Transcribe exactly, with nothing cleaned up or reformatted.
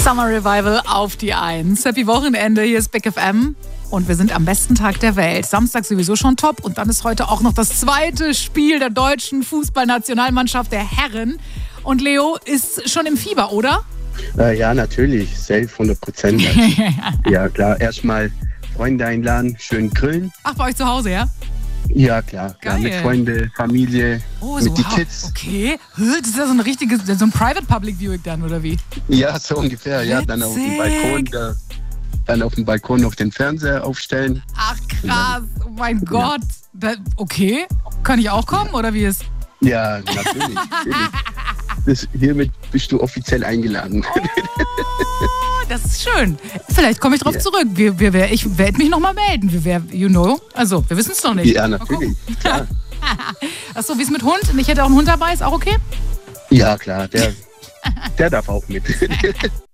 Summer Revival auf die Eins. Happy Wochenende, hier ist Big F M. Und wir sind am besten Tag der Welt. Samstag sowieso schon top. Und dann ist heute auch noch das zweite Spiel der deutschen Fußballnationalmannschaft der Herren. Und Leo ist schon im Fieber, oder? Äh, ja, natürlich. Safe, hundert Prozent. Ja, klar. Erstmal Freunde einladen, schön grillen. Ach, bei euch zu Hause, ja? Ja, klar. klar. Mit Freunde, Familie, oh, mit so, die wow. Kids. Okay. Das ist ja so ein richtiges, so ein Private Public Viewing dann, oder wie? Ja, so ungefähr. Ja, dann auf dem Balkon, da, dann auf dem Balkon noch den Fernseher aufstellen. Ach, krass. Oh mein Gott. Da, okay. Kann ich auch kommen, oder wie ist? Ja, natürlich. natürlich. Das, hiermit bist du offiziell eingeladen. Oh, das ist schön. Vielleicht komme ich drauf yeah. zurück. Wir, wir, wir, ich werde mich nochmal melden. Wir, wir, you know. Also, wir wissen es noch nicht. Ja, natürlich. Klar. Achso, wie ist mit Hund? Ich hätte auch einen Hund dabei. Ist auch okay? Ja, klar. Der, der darf auch mit.